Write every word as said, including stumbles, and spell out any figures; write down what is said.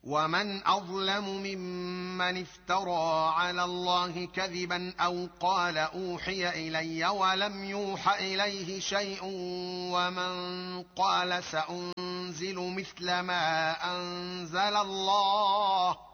ومن أظلم ممن افترى على الله كذبا أو قال أوحي إلي ولم يوح إليه شيء ومن قال سأنزل مثل ما أنزل الله